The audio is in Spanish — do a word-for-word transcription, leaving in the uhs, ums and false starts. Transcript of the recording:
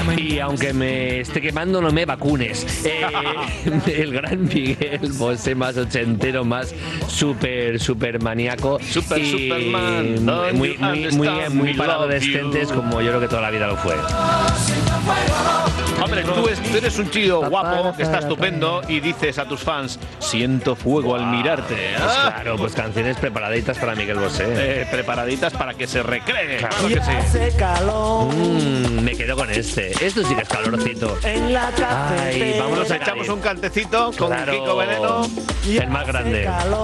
Y aunque me esté quemando, no me vacunes. Eh, el gran Miguel Bosé, más ochentero, más súper, súper maníaco. Super, y Superman. Muy, muy, muy, muy para adolescentes, como yo creo que toda la vida lo fue. Hombre, tú, es, tú eres un tío guapo, que está estupendo, y dices a tus fans, siento fuego al mirarte. Pues ¿Ah? claro, pues canciones preparaditas para Miguel Bosé. Eh, preparaditas para que se recree. Claro Claro que sí. Mm, me quedo con este. Esto sí que es calorcito. Ay, vámonos Nos a echamos Cádiz. un cantecito con Claro. Kiko Veneno. El más grande.